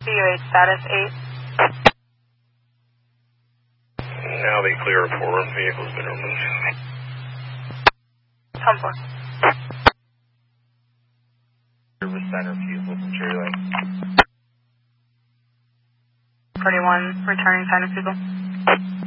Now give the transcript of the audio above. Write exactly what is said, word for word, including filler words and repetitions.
C U H status eight. Now they clear for vehicle's been removed. ten four. Service center fuse with cherry light. forty-one, returning sign of people.